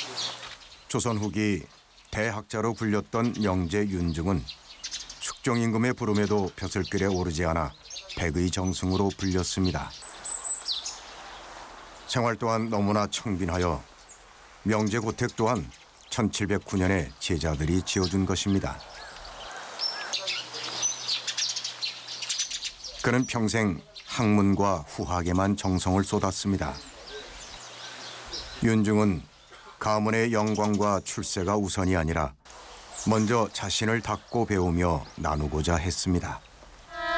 조선 후기 대학자로 불렸던 명제 윤중은 숙종 임금의 부름에도 벼슬길에 오르지 않아 백의 정승으로 불렸습니다. 생활 또한 너무나 청빈하여 명제 고택 또한 1709년에 제자들이 지어준 것입니다. 그는 평생 학문과 후학에만 정성을 쏟았습니다. 윤중은 가문의 영광과 출세가 우선이 아니라 먼저 자신을 닦고 배우며 나누고자 했습니다.